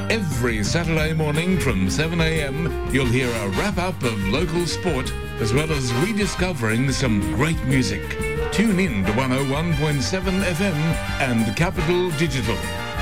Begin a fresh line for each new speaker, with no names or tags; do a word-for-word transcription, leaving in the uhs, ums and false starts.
Every Saturday morning from seven a m, you'll hear a wrap-up of local sport, as well as rediscovering some great music. Tune in to one oh one point seven F M and Capital Digital.